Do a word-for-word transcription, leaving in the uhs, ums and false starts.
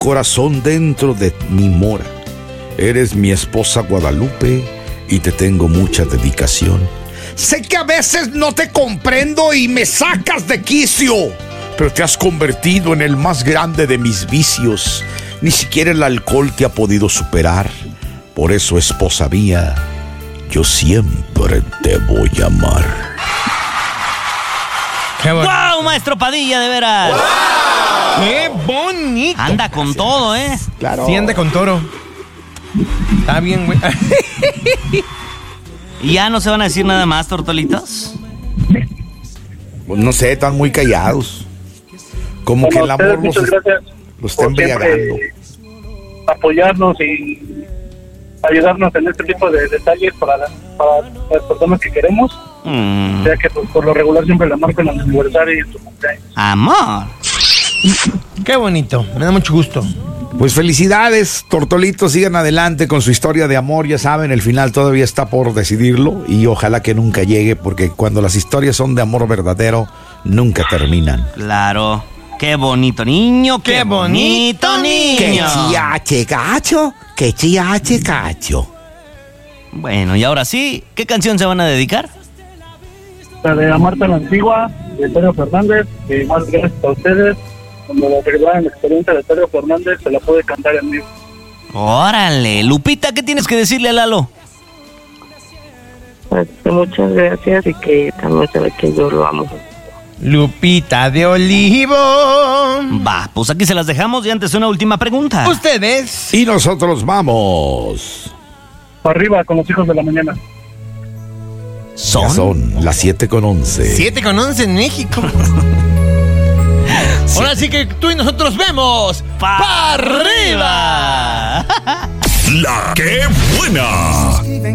corazón dentro de mi mora. Eres mi esposa Guadalupe y te tengo mucha dedicación. Sé que a veces no te comprendo y me sacas de quicio, pero te has convertido en el más grande de mis vicios. Ni siquiera el alcohol te ha podido superar. Por eso, esposa mía, yo siempre te voy a amar. ¡Qué bonito! ¡Wow, maestro Padilla, de veras! ¡Wow! ¡Qué bonito! Anda con Gracias. todo, ¿eh? Claro. Sí, anda con toro. Está bien, güey. ¿Y ya no se van a decir nada más, tortolitos? Pues no sé, están muy callados. Como Bueno, que el amor ustedes, los, muchas gracias los está por siempre embriagando. apoyarnos y ayudarnos en este tipo de detalles para, la- para las personas que queremos, Mm, ya que pues, por lo regular siempre la marco en el aniversario y en su cumpleaños. amor. Qué bonito. Me da mucho gusto. Pues felicidades, Tortolitos, sigan adelante con su historia de amor, ya saben, el final todavía está por decidirlo y ojalá que nunca llegue, porque cuando las historias son de amor verdadero, nunca terminan. Claro. Qué bonito niño, qué, Qué bonito bonito Que niño. chiache cacho, que chiache cacho. Bueno, y ahora sí, ¿qué canción se van a dedicar? La de Marta la Antigua, de Tereo Fernández, y más gracias a ustedes. Cuando la regalan la experiencia de Tereo Fernández, se la puede cantar en vivo. Órale, Lupita, ¿qué tienes que decirle a Lalo? Pues, muchas gracias y que también sabe que yo lo amo. Lupita de Olivo. Va, pues aquí se las dejamos y antes una última pregunta. Ustedes. Y nosotros vamos. Arriba con los hijos de la mañana. ¿Son? Ya son las siete con once. siete con once en México. Ahora sí que tú y nosotros vemos ¡Pa' ¡pa' arriba! La que buena.